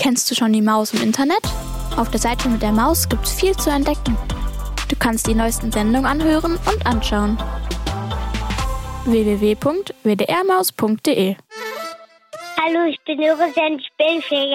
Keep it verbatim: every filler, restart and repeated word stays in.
Kennst du schon die Maus im Internet? Auf der Seite mit der Maus gibt's viel zu entdecken. Du kannst die neuesten Sendungen anhören und anschauen. w w w punkt w d r maus punkt d e Hallo, ich bin Joris und ich bin vier